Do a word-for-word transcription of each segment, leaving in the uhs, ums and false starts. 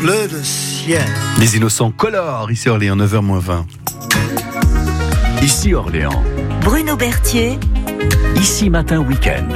bleu de ciel. Les innocents colorent, ici Orléans, neuf heures moins vingt. Ici Orléans. Bruno Berthier. Ici Matin Week-end.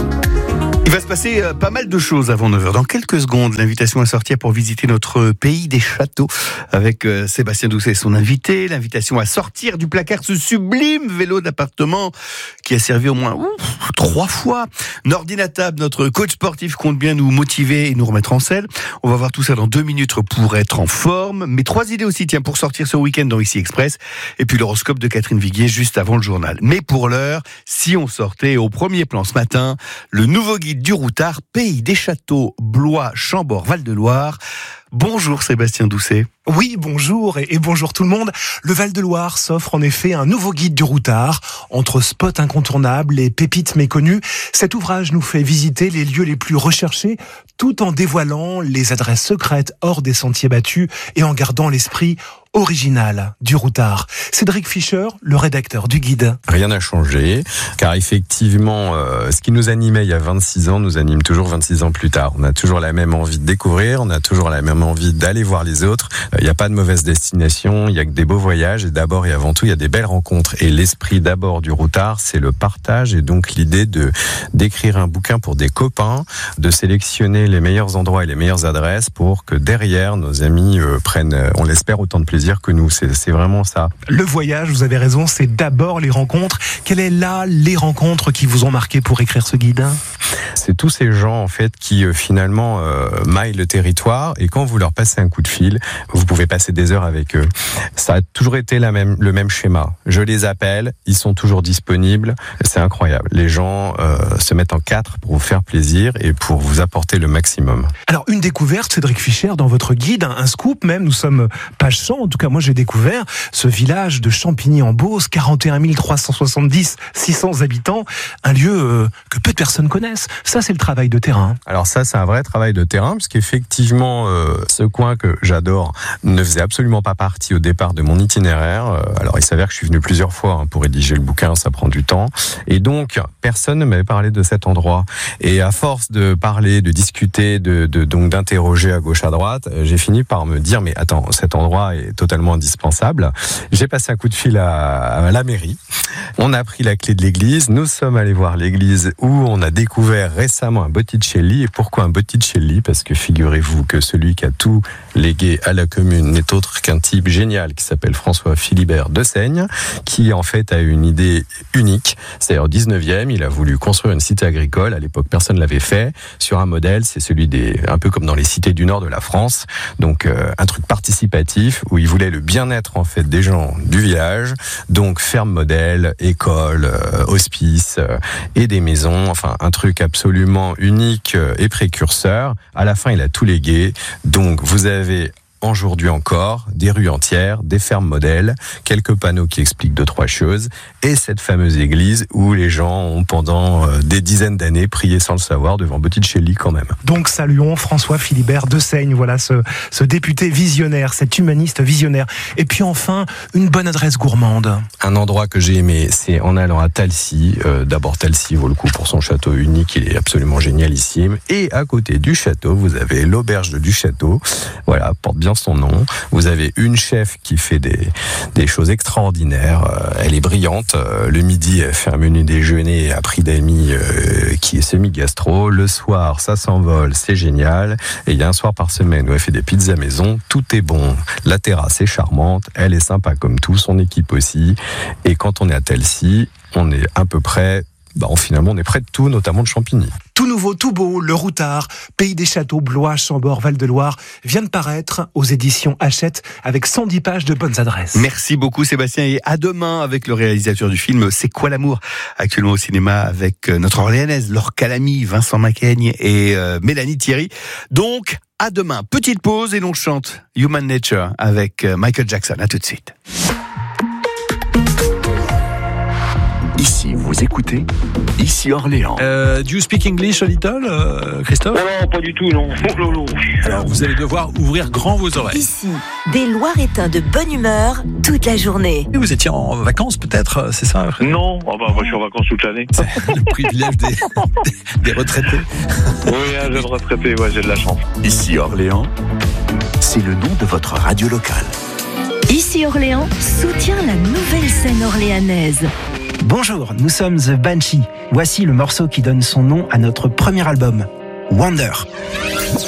Il va se passer euh, pas mal de choses avant neuf heures. Dans quelques secondes, l'invitation à sortir pour visiter notre pays des châteaux avec euh, Sébastien Doucet, son invité. L'invitation à sortir du placard ce sublime vélo d'appartement qui a servi au moins ouf, trois fois. Nordinatable, notre coach sportif, compte bien nous motiver et nous remettre en selle. On va voir tout ça dans deux minutes pour être en forme. Mais trois idées aussi, tiens, pour sortir ce week-end dans Ici Express. Et puis l'horoscope de Catherine Viguier juste avant le journal. Mais pour l'heure, si on sortait au premier plan ce matin, le nouveau guide du routard, pays des châteaux, Blois, Chambord, Val-de-Loire. Bonjour Sébastien Doucet. Oui, bonjour et, et bonjour tout le monde. Le Val-de-Loire s'offre en effet un nouveau guide du routard. Entre spots incontournables et pépites méconnues, cet ouvrage nous fait visiter les lieux les plus recherchés tout en dévoilant les adresses secrètes hors des sentiers battus et en gardant l'esprit original du routard. Cédric Fischer, le rédacteur du guide. Rien n'a changé, car effectivement, euh, ce qui nous animait il y a vingt-six ans nous anime toujours vingt-six ans plus tard. On a toujours la même envie de découvrir, on a toujours la même envie d'aller voir les autres. Il n'y a pas de mauvaise destination, il n'y a que des beaux voyages et d'abord et avant tout, il y a des belles rencontres. Et l'esprit d'abord du routard, c'est le partage et donc l'idée de d'écrire un bouquin pour des copains, de sélectionner les meilleurs endroits et les meilleures adresses pour que derrière, nos amis euh, prennent, euh, on l'espère, autant de plaisir que nous. C'est, c'est vraiment ça. Le voyage, vous avez raison, c'est d'abord les rencontres. Quelles est là les rencontres qui vous ont marqué pour écrire ce guide ? C'est tous ces gens en fait qui euh, finalement euh, maillent le territoire et quand vous leur passez un coup de fil, vous pouvez passer des heures avec eux. Ça a toujours été la même, le même schéma. Je les appelle, ils sont toujours disponibles. C'est incroyable. Les gens euh, se mettent en quatre pour vous faire plaisir et pour vous apporter le maximum. Alors une découverte, Cédric Fischer, dans votre guide, un, un scoop même. Nous sommes page cent. En tout cas, moi j'ai découvert ce village de Champigny-en-Beauce, quarante et un mille trois cent soixante-dix, six cents habitants, un lieu euh, que peu de personnes connaissent. Ça, c'est le travail de terrain. Alors ça, c'est un vrai travail de terrain, parce qu'effectivement, euh, ce coin que j'adore ne faisait absolument pas partie au départ de mon itinéraire. Euh, alors il s'avère que je suis venu plusieurs fois hein, pour rédiger le bouquin, ça prend du temps. Et donc, personne ne m'avait parlé de cet endroit. Et à force de parler, de discuter, de, de donc d'interroger à gauche à droite, j'ai fini par me dire, mais attends, cet endroit est totalement indispensable. J'ai passé un coup de fil à, à la mairie. On a pris la clé de l'église. Nous sommes allés voir l'église où on a découvert récemment un Botticelli. Et pourquoi un Botticelli ? Parce que figurez-vous que celui qui a tout légué à la commune n'est autre qu'un type génial qui s'appelle François Philibert de Seigne, qui en fait a une idée unique. C'est au dix-neuvième, il a voulu construire une cité agricole. À l'époque, personne ne l'avait fait. Sur un modèle, c'est celui des, un peu comme dans les cités du nord de la France. Donc euh, un truc participatif où il voulait le bien-être en fait des gens du village. Donc ferme modèle, école, euh, hospice euh, et des maisons. Enfin un truc absolument unique euh, et précurseur. À la fin, il a tout légué. Donc vous avez aujourd'hui encore des rues entières, des fermes modèles, quelques panneaux qui expliquent deux, trois choses, et cette fameuse église où les gens ont pendant des dizaines d'années prié sans le savoir devant Botticelli quand même. Donc saluons François Philibert de Seigne, voilà ce, ce député visionnaire, cet humaniste visionnaire. Et puis enfin, une bonne adresse gourmande. Un endroit que j'ai aimé, c'est en allant à Talcy. Euh, d'abord, Talcy vaut le coup pour son château unique, il est absolument génialissime. Et à côté du château, vous avez l'auberge du château. Voilà, porte bien son nom. Vous avez une chef qui fait des, des choses extraordinaires. Euh, elle est brillante. Euh, le midi, elle fait un menu déjeuner à prix d'amis euh, qui est semi-gastro. Le soir, ça s'envole, c'est génial. Et il y a un soir par semaine où elle fait des pizzas maison. Tout est bon. La terrasse est charmante. Elle est sympa comme tout. Son équipe aussi. Et quand on est à Talcy, on est à peu près... Bah, finalement, on est près de tout, notamment de Champigny. Tout nouveau, tout beau, le routard, pays des châteaux, Blois, Chambord, Val-de-Loire, vient de paraître aux éditions Hachette avec cent dix pages de bonnes adresses. Merci beaucoup Sébastien et à demain avec le réalisateur du film C'est quoi l'amour ? Actuellement au cinéma avec notre Orléanaise Laure Calamy, Vincent Macaigne et euh, Mélanie Thierry. Donc, à demain. Petite pause et l'on chante Human Nature avec Michael Jackson. À tout de suite. Ici, vous écoutez Ici Orléans. Euh, do you speak English a little, euh, Christophe ? Non, non, pas du tout, non. Oh, non, non. Alors, alors vous allez devoir ouvrir grand vos oreilles. Ici, des Loiretains de bonne humeur toute la journée. Vous étiez en vacances peut-être, c'est ça? Non, oh bah, moi je suis en vacances toute l'année. C'est le privilège des, des, des retraités. Oui, un jeune retraité, ouais, j'ai de la chance. Ici Orléans, c'est le nom de votre radio locale. Ici Orléans soutient la nouvelle scène orléanaise. Bonjour, nous sommes The Banshee. Voici le morceau qui donne son nom à notre premier album, Wonder.